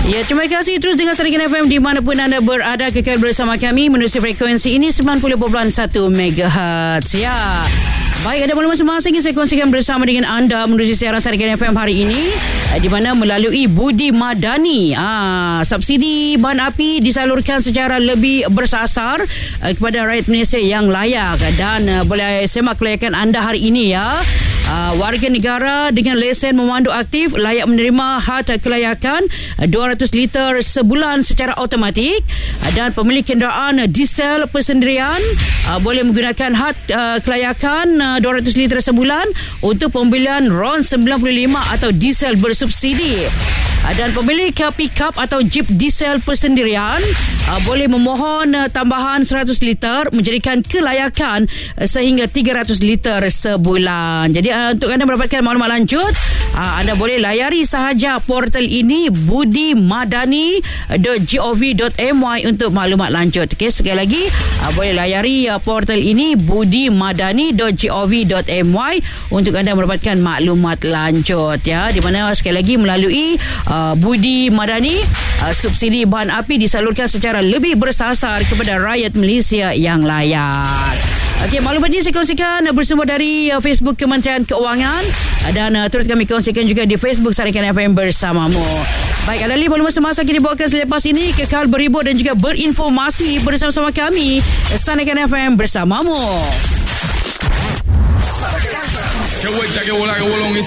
Ya, terima kasih terus dengan Sarikan FM di manapun anda berada, kekal bersama kami menerusi frekuensi ini 90.1 MHz. Ya. Baik, ada maklumat semasa ingin saya kongsikan bersama dengan anda menerusi siaran Sarikan FM hari ini, di mana melalui Budi Madani, subsidi bahan api disalurkan secara lebih bersasar kepada rakyat Malaysia yang layak. Dan boleh semak kelayakan anda hari ini ya. Warga negara dengan lesen memandu aktif layak menerima had kelayakan 200 liter sebulan secara automatik, dan pemilik kenderaan diesel persendirian boleh menggunakan had kelayakan 200 liter sebulan untuk pembelian RON 95 atau diesel bersubsidi. Dan pemilik pick-up atau jeep diesel persendirian boleh memohon tambahan 100 liter menjadikan kelayakan sehingga 300 liter sebulan. Jadi untuk anda mendapatkan maklumat lanjut, anda boleh layari sahaja portal ini budimadani.gov.my untuk maklumat lanjut. Okey, sekali lagi boleh layari portal ini budimadani.gov.my untuk anda mendapatkan maklumat lanjut ya, di mana sekali lagi melalui Budi Madani, subsidi bahan api disalurkan secara lebih bersasar kepada rakyat Malaysia yang layak. Okey, maklumat ini saya kongsikan bersumber dari Facebook Kementerian Keuangan, dan turut kami kongsikan juga di Facebook Sarikan FM bersamamu. Baik, ada lagi maklumat semasa kita bawakan selepas ini. Kekal berhibur dan juga berinformasi bersama-sama kami Sarikan FM bersamamu.